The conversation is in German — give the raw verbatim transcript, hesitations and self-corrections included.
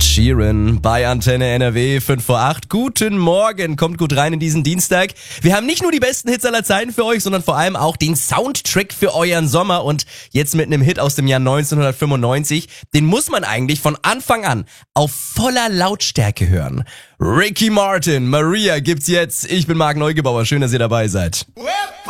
Ed Sheeran bei Antenne N R W, fünf vor acht. Guten Morgen, kommt gut rein in diesen Dienstag. Wir haben nicht nur die besten Hits aller Zeiten für euch, sondern vor allem auch den Soundtrack für euren Sommer. Und jetzt mit einem Hit aus dem Jahr neunzehnhundertfünfundneunzig. Den muss man eigentlich von Anfang an auf voller Lautstärke hören. Ricky Martin, Maria gibt's jetzt. Ich bin Marc Neugebauer, schön, dass ihr dabei seid.